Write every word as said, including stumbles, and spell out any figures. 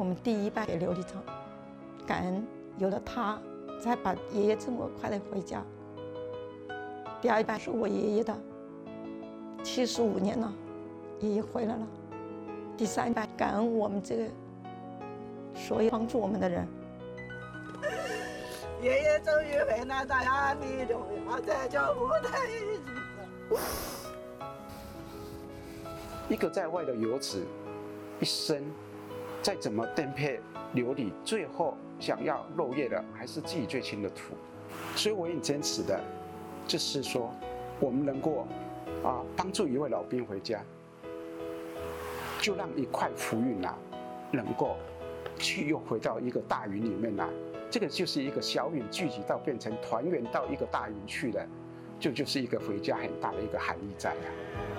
我们第一拜给琉璃厂，感恩有了他，才把爷爷这么快的回家。第二拜是我爷爷的，七十五年了，爷爷回来了。第三拜感恩我们这个所有帮助我们的人。 爷爷终于回来了呀！你就不要再叫我太子。 一个在外的游子，一生再怎么颠沛流离，最后想要落叶的还是自己最亲的土。所以我很坚持的，就是说，我们能够啊帮助一位老兵回家，就让一块浮云啊，能够去又回到一个大云里面来。这个就是一个小云聚集到变成团圆到一个大云去了，这就, 就是一个回家很大的一个含义在啊。